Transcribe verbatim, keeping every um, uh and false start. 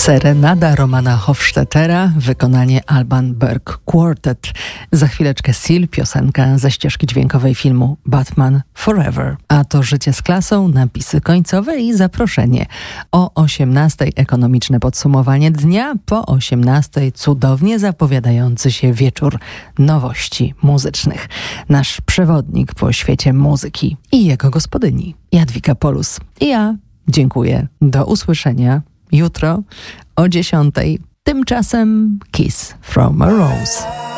Serenada Romana Hofstettera, wykonanie Alban Berg Quartet. Za chwileczkę Seal, piosenka ze ścieżki dźwiękowej filmu Batman Forever. A to Życie z klasą, napisy końcowe i zaproszenie. O osiemnastej ekonomiczne podsumowanie dnia, po osiemnastej cudownie zapowiadający się wieczór nowości muzycznych. Nasz przewodnik po świecie muzyki i jego gospodyni, Jadwiga Polus. I ja dziękuję. Do usłyszenia jutro o dziesiątej. Tymczasem Kiss from a Rose.